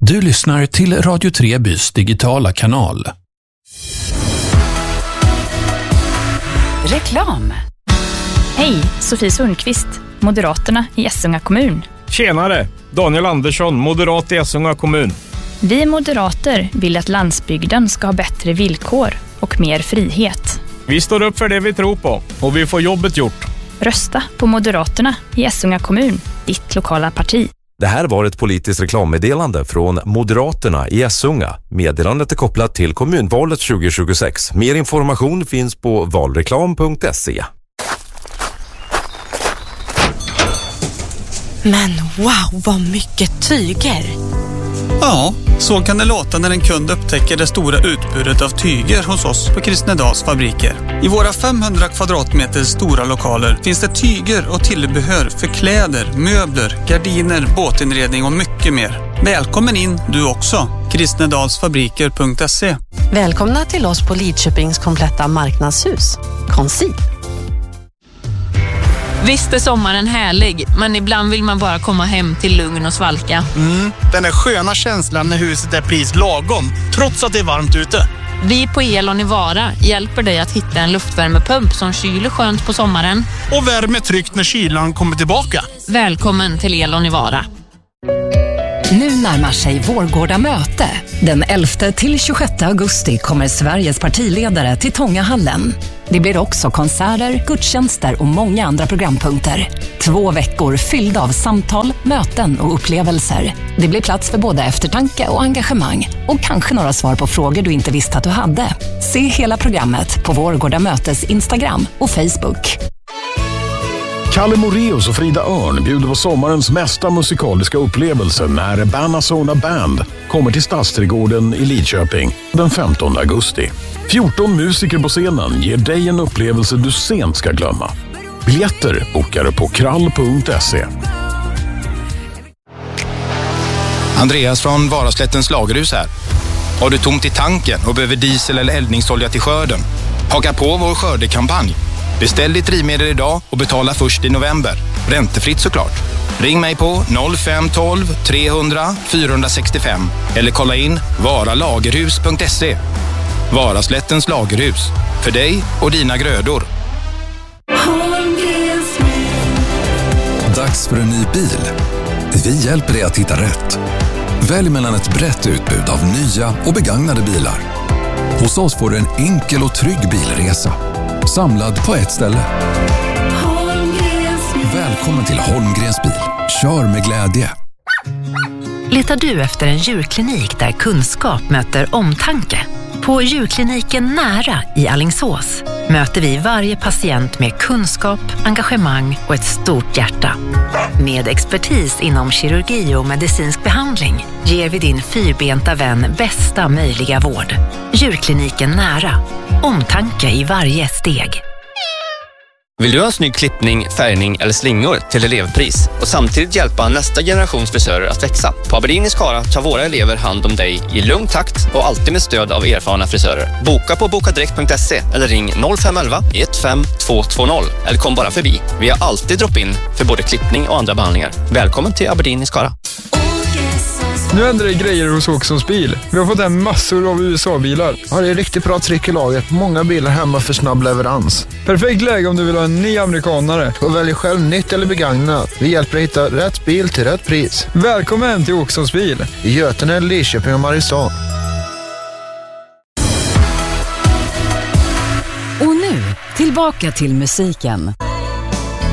Du lyssnar till Radio Trebys digitala kanal. Reklam. Hej, Sofie Sundqvist, Moderaterna i Essunga kommun. Tjenare, Daniel Andersson, moderat i Essunga kommun. Vi moderater vill att landsbygden ska ha bättre villkor och mer frihet. Vi står upp för det vi tror på och vi får jobbet gjort. Rösta på Moderaterna i Essunga kommun, ditt lokala parti. Det här var ett politiskt reklammeddelande från Moderaterna i Essunga. Meddelandet är kopplat till kommunvalet 2026. Mer information finns på valreklam.se. Men wow, vad mycket tyger! Ja, så kan det låta när en kund upptäcker det stora utbudet av tyger hos oss på Kristnedals fabriker. I våra 500 kvadratmeter stora lokaler finns det tyger och tillbehör för kläder, möbler, gardiner, båtinredning och mycket mer. Välkommen in du också, kristnedalsfabriker.se. Välkomna till oss på Lidköpings kompletta marknadshus. Conceal. Visst är sommaren härlig, men ibland vill man bara komma hem till lugn och svalka. Den där sköna känslan när huset är precis lagom, trots att det är varmt ute. Vi på Elon i Vara hjälper dig att hitta en luftvärmepump som kyler skönt på sommaren. Och värmer tryggt när kylan kommer tillbaka. Välkommen till Elon i Vara. Nu närmar sig Vårgårda möte. Den 11 till 26 augusti kommer Sveriges partiledare till Tångahallen. Det blir också konserter, gudstjänster och många andra programpunkter. 2 veckor fyllda av samtal, möten och upplevelser. Det blir plats för både eftertanke och engagemang. Och kanske några svar på frågor du inte visste att du hade. Se hela programmet på Vårgårda mötes Instagram och Facebook. Kalle Moreus och Frida Örn bjuder på sommarens mesta musikaliska upplevelse när Banazona Band kommer till Stadsträdgården i Lidköping den 15 augusti. 14 musiker på scenen ger dig en upplevelse du sent ska glömma. Biljetter bokar du på krall.se. Andreas från Varaslättens lagerhus här. Har du tomt i tanken och behöver diesel eller eldningsolja till skörden? Haka på vår skördekampanj. Beställ ditt drivmedel idag och betala först i november. Räntefritt såklart. Ring mig på 0512 300 465 eller kolla in varalagerhus.se. Varaslättens lagerhus. För dig och dina grödor. Dags för en ny bil. Vi hjälper dig att hitta rätt. Välj mellan ett brett utbud av nya och begagnade bilar. Hos oss får du en enkel och trygg bilresa. Samlad på ett ställe. Välkommen till Holmgrens bil. Kör med glädje. Letar du efter en djurklinik där kunskap möter omtanke? På djurkliniken Nära i Alingsås möter vi varje patient med kunskap, engagemang och ett stort hjärta. Med expertis inom kirurgi och medicinsk behandling ger vi din fyrbenta vän bästa möjliga vård. Djurkliniken Nära. Omtanke i varje steg. Vill du ha en snygg klippning, färgning eller slingor till elevpris och samtidigt hjälpa nästa generations frisörer att växa? På Aberdeen i Skara tar våra elever hand om dig i lugn takt och alltid med stöd av erfarna frisörer. Boka på bokadirekt.se eller ring 0511 15220 eller kom bara förbi. Vi har alltid drop-in för både klippning och andra behandlingar. Välkommen till Aberdeen i Skara. Nu händer det grejer hos Åkessons bil. Vi har fått hem massor av USA-bilar. Ja, det är riktigt bra tryck i laget. Många bilar hemma för snabb leverans. Perfekt läge om du vill ha en ny amerikanare. Och välj själv nytt eller begagnat. Vi hjälper dig hitta rätt bil till rätt pris. Välkommen till Åkessons bil. I Götene, Lidköping och Mariestad. Och nu, tillbaka till musiken.